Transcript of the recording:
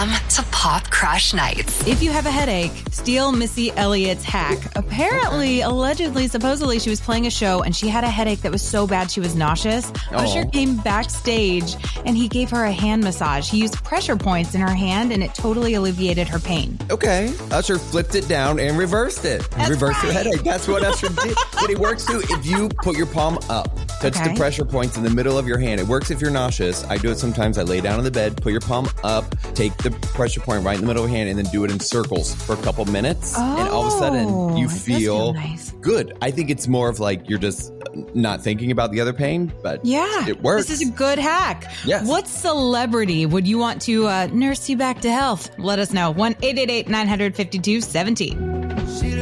To Pop Crush Nights. If you have a headache, steal Missy Elliott's hack. Apparently, allegedly, supposedly, she was playing a show and she had a headache that was so bad she was nauseous. Usher came backstage and he gave her a hand massage. He used pressure points in her hand and it totally alleviated her pain. Okay. Usher flipped it down and reversed it. Reversed her headache. That's what Usher did. But it works too. If you put your palm up, touch the pressure points in the middle of your hand. It works if you're nauseous. I do it sometimes. I lay down on the bed, put your palm up, take the pressure point right in the middle of your hand, and then do it in circles for a couple minutes. And all of a sudden, you feel good. I think it's more of like you're just not thinking about the other pain, but it works. This is a good hack. Yes. What celebrity would you want to nurse you back to health? Let us know. 1-888-952-17.